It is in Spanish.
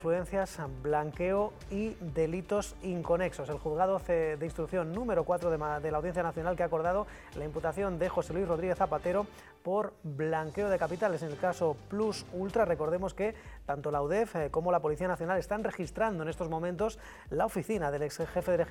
Influencias, blanqueo y delitos inconexos. El juzgado de instrucción número 4 de la Audiencia Nacional que ha acordado la imputación de José Luis Rodríguez Zapatero por blanqueo de capitales. En el caso Plus Ultra, recordemos que tanto la UDEF como la Policía Nacional están registrando en estos momentos la oficina del ex jefe de